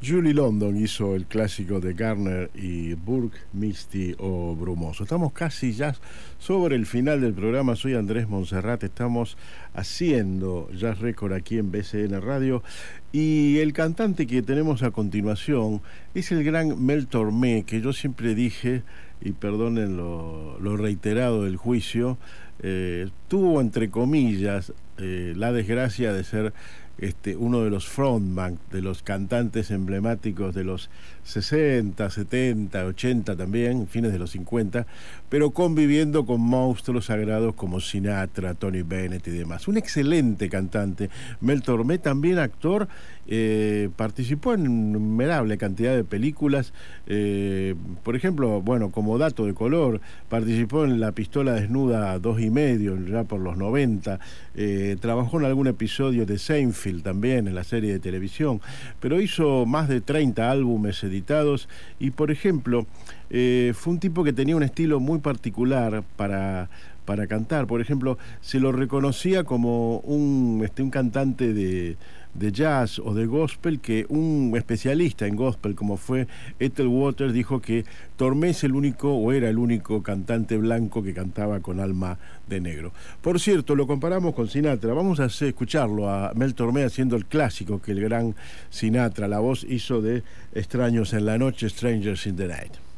Julie London hizo el clásico de Garner y Burke, Misty o Brumoso. Estamos casi ya sobre el final del programa. Soy Andrés Monserrat. Estamos haciendo Jazz Record aquí en BCN Radio. Y el cantante que tenemos a continuación es el gran Mel Tormé, que yo siempre dije, y perdonen lo reiterado del juicio, tuvo entre comillas la desgracia de ser uno de los frontman, de los cantantes emblemáticos de los 60, 70, 80 también, fines de los 50, pero conviviendo con monstruos sagrados como Sinatra, Tony Bennett y demás. Un excelente cantante. Mel Tormé, también actor, participó en innumerable cantidad de películas. Por ejemplo, bueno, como dato de color, participó en La Pistola Desnuda 2,5, ya por los 90. Trabajó en algún episodio de Seinfeld también, en la serie de televisión, pero hizo más de 30 álbumes editados y, por ejemplo, fue un tipo que tenía un estilo muy particular para cantar. Por ejemplo, se lo reconocía como un cantante de jazz o de gospel, que un especialista en gospel como fue Ethel Waters dijo que Tormé es el único, o era el único cantante blanco que cantaba con alma de negro. Por cierto, lo comparamos con Sinatra. Vamos a escucharlo a Mel Tormé haciendo el clásico que el gran Sinatra, la voz, hizo de Extraños en la noche, Strangers in the Night.